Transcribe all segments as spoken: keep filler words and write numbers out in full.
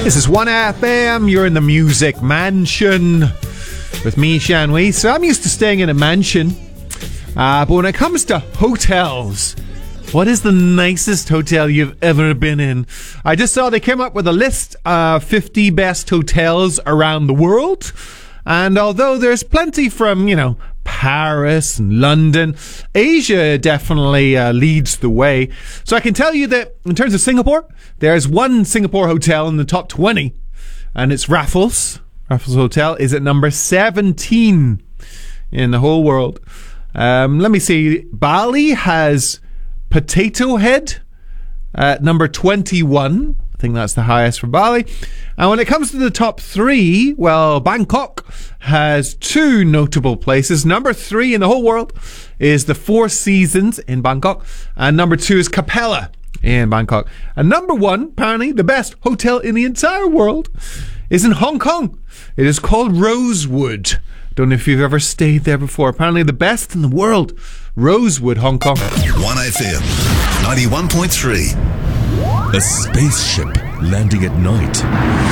This is one F M. You're in the Music Mansion with me, Shan Wee. So I'm used to staying in a mansion. Uh, but when it comes to hotels, what is the nicest hotel you've ever been in? I just saw they came up with a list of fifty best hotels around the world. And although there's plenty from, you know, Paris and London, Asia definitely uh, leads the way. So I can tell you that in terms of Singapore, there's one Singapore hotel in the top twenty, and it's Raffles. Raffles Hotel is at number seventeen in the whole world. Um, let me see. Bali has Potato Head at number twenty-one. I think that's the highest for Bali. And when it comes to the top three, well, Bangkok has two notable places. Number three in the whole world is the Four Seasons in Bangkok. And number two is Capella in Bangkok. And number one, apparently the best hotel in the entire world, is in Hong Kong. It is called Rosewood. Don't know if you've ever stayed there before. Apparently the best in the world. Rosewood, Hong Kong. one F M, ninety-one point three. A spaceship landing at night.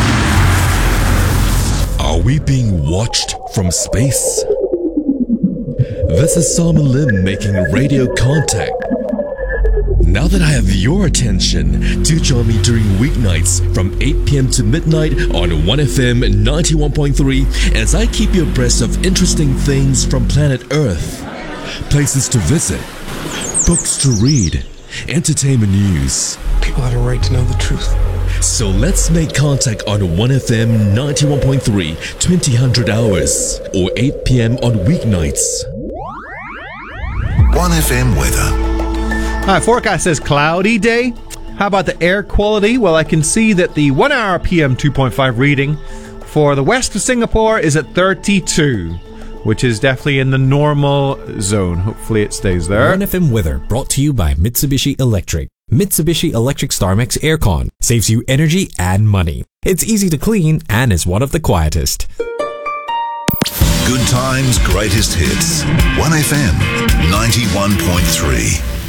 Are we being watched from space? This is Simon Lim making radio contact. Now that I have your attention, do join me during weeknights from eight p.m. to midnight on one F M ninety-one point three as I keep you abreast of interesting things from planet Earth. Places to visit, books to read, entertainment news. People have a right to know the truth. So let's make contact on one F M ninety-one point three, twenty hundred hours, or eight p.m. on weeknights. one F M weather. Uh, forecast says cloudy day. How about the air quality? Well, I can see that the one hour P M two point five reading for the west of Singapore is at thirty-two, which is definitely in the normal zone. Hopefully it stays there. one F M weather brought to you by Mitsubishi Electric. Mitsubishi Electric StarMax Aircon saves you energy and money. It's easy to clean and is one of the quietest. Good times, greatest hits. one F M ninety-one point three.